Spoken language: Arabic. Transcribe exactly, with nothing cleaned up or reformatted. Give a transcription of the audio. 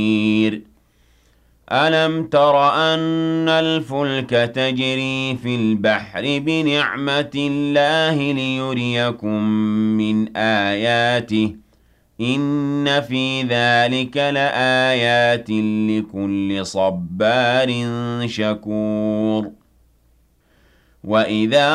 أَلَمْ تَرَ أَنَّ الْفُلْكَ تَجْرِي فِي الْبَحْرِ بِنِعْمَتِ اللَّهِ لِيُرِيَكُم مِّنْ آيَاتِهِ ۚ إِنَّ فِي ذَٰلِكَ لَآيَاتٍ لِّكُلِّ صَبَّارٍ شَكُورٍ وَإِذَا